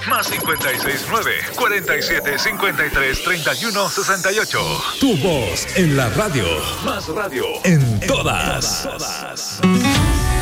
Más 569-4753-3168. Tu voz en la radio. Más radio. En todas.